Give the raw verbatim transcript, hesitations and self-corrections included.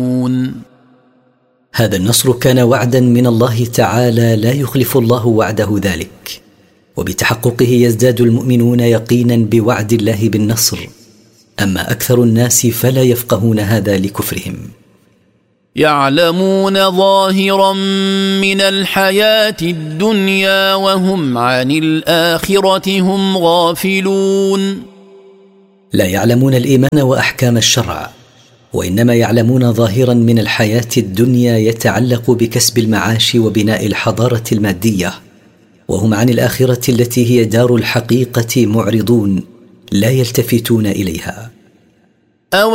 هذا النصر كان وعدا من الله تعالى لا يخلف الله وعده ذلك، وبتحققه يزداد المؤمنون يقينا بوعد الله بالنصر. أما أكثر الناس فلا يفقهون هذا لكفرهم. يعلمون ظاهرا من الحياة الدنيا وهم عن الآخرة هم غافلون. لا يعلمون الإيمان وأحكام الشرع، وإنما يعلمون ظاهرا من الحياة الدنيا يتعلق بكسب المعاش وبناء الحضارة المادية، وهم عن الآخرة التي هي دار الحقيقة معرضون لا يلتفتون إليها.